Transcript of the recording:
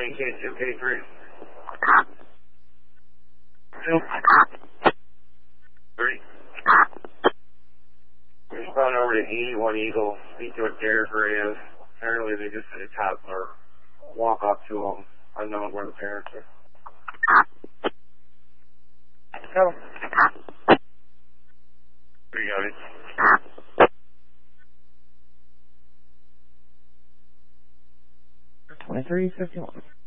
9K2K3. Three. Respond over to 81 Eagle. Speak to a carrier for AS. Apparently they just hit a toddler. Walk up to them. Unknown where the parents are. Go. We got it. 2351.